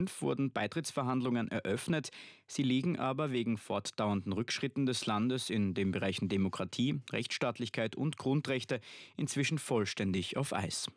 wurden Beitrittsverhandlungen eröffnet. Sie liegen aber wegen fortdauernden Rückschritten des Landes in den Bereichen Demokratie, Rechtsstaatlichkeit und Grundrechte inzwischen vollständig auf Eis.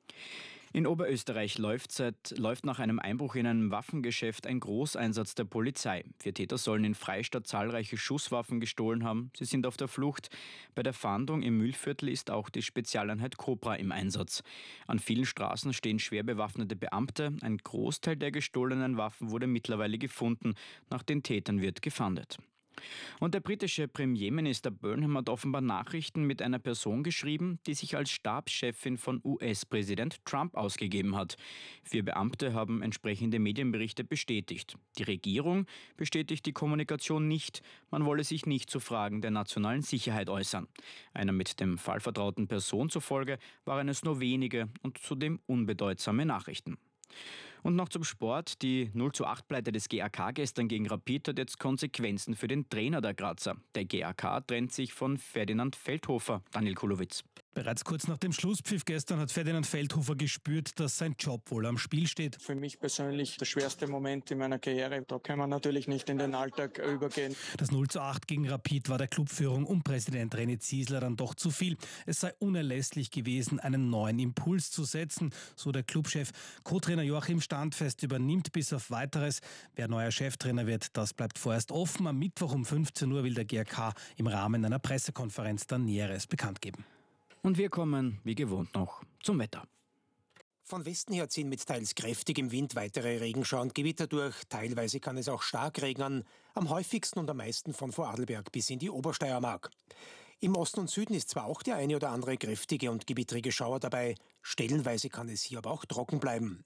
In Oberösterreich läuft nach einem Einbruch in einem Waffengeschäft ein Großeinsatz der Polizei. 4 Täter sollen in Freistadt zahlreiche Schusswaffen gestohlen haben. Sie sind auf der Flucht. Bei der Fahndung im Mühlviertel ist auch die Spezialeinheit Cobra im Einsatz. An vielen Straßen stehen schwer bewaffnete Beamte. Ein Großteil der gestohlenen Waffen wurde mittlerweile gefunden. Nach den Tätern wird gefahndet. Und der britische Premierminister Burnham hat offenbar Nachrichten mit einer Person geschrieben, die sich als Stabschefin von US-Präsident Trump ausgegeben hat. 4 Beamte haben entsprechende Medienberichte bestätigt. Die Regierung bestätigt die Kommunikation nicht. Man wolle sich nicht zu Fragen der nationalen Sicherheit äußern. Einer mit dem Fall vertrauten Person zufolge waren es nur wenige und zudem unbedeutsame Nachrichten. Und noch zum Sport. Die 0:8-Pleite des GAK gestern gegen Rapid hat jetzt Konsequenzen für den Trainer der Grazer. Der GAK trennt sich von Ferdinand Feldhofer. Daniel Kulowitz. Bereits kurz nach dem Schlusspfiff gestern hat Ferdinand Feldhofer gespürt, dass sein Job wohl am Spiel steht. Für mich persönlich der schwerste Moment in meiner Karriere. Da kann man natürlich nicht in den Alltag übergehen. Das 0:8 gegen Rapid war der Clubführung um Präsident René Ziesler dann doch zu viel. Es sei unerlässlich gewesen, einen neuen Impuls zu setzen, so der Clubchef. Co-Trainer Joachim Standfest übernimmt bis auf Weiteres. Wer neuer Cheftrainer wird, das bleibt vorerst offen. Am Mittwoch um 15 Uhr will der GAK im Rahmen einer Pressekonferenz dann Näheres bekannt geben. Und wir kommen, wie gewohnt, noch zum Wetter. Von Westen her ziehen mit teils kräftigem Wind weitere Regenschauer und Gewitter durch. Teilweise kann es auch stark regnen. Am häufigsten und am meisten von Vorarlberg bis in die Obersteiermark. Im Osten und Süden ist zwar auch der eine oder andere kräftige und gewittrige Schauer dabei. Stellenweise kann es hier aber auch trocken bleiben.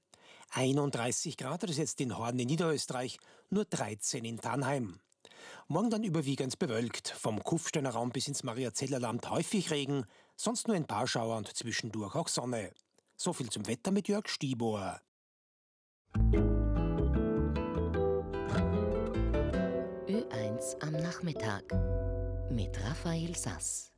31 Grad hat es jetzt in Horn in Niederösterreich, nur 13 in Tannheim. Morgen dann überwiegend bewölkt. Vom Kufsteiner Raum bis ins Mariazellerland häufig Regen, sonst nur ein paar Schauer und zwischendurch auch Sonne. So viel zum Wetter mit Jörg Stiebohr. Ö1 am Nachmittag mit Raphael Sass.